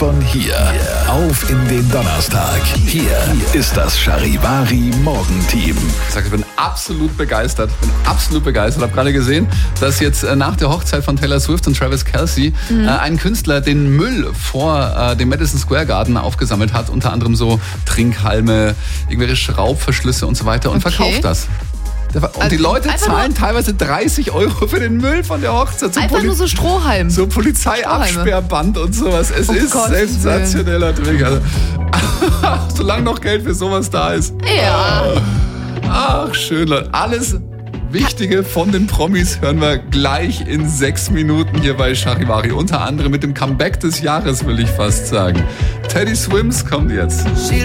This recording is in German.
von hier auf in den Donnerstag. Hier ist das Charivari Morgenteam. Ich bin absolut begeistert. Habe gerade gesehen, dass jetzt nach der Hochzeit von Taylor Swift und Travis Kelce ein Künstler den Müll vor dem Madison Square Garden aufgesammelt hat. Unter anderem so Trinkhalme, irgendwelche Schraubverschlüsse und so weiter und verkauft das. Und die Leute zahlen teilweise 30 € für den Müll von der Hochzeit. Nur so Strohhalm. So Polizeiabsperrband und sowas. Es ist sensationeller Trick. Also, solange noch Geld für sowas da ist. Ja. Ach, schön, Leute. Alles Wichtige von den Promis hören wir gleich in 6 Minuten hier bei Charivari. Unter anderem mit dem Comeback des Jahres, will ich fast sagen. Teddy Swims kommt jetzt.